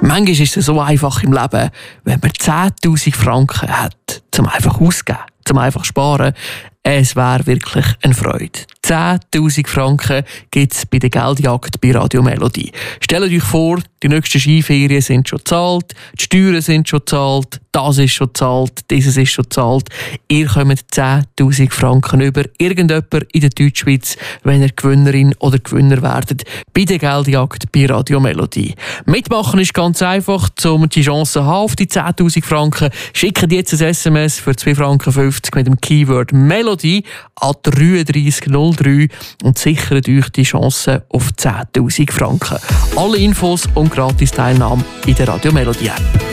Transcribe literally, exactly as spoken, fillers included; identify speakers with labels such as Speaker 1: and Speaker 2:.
Speaker 1: Manchmal ist es so einfach im Leben, wenn man zehntausend Franken hat, zum einfach auszugeben, zum einfach sparen. Es wäre wirklich eine Freude. zehntausend Franken gibt es bei der Geldjagd bei Radio Melodie. Stellt euch vor, die nächsten Skiferien sind schon gezahlt, die Steuern sind schon gezahlt, das ist schon gezahlt, dieses ist schon gezahlt. Ihr kommt zehntausend Franken über irgendjemand in der Deutschschweiz, wenn ihr Gewinnerin oder Gewinner werdet bei der Geldjagd bei Radio Melodie. Mitmachen ist ganz einfach, um die Chance zu haben auf die zehntausend Franken. Schickt jetzt ein S M S für zwei Franken fünfzig mit dem Keyword Melodie an drei drei null drei und sichert euch die Chance auf zehntausend Franken. Alle Infos und Gratis-Teilnahme in der Radio Melodie App.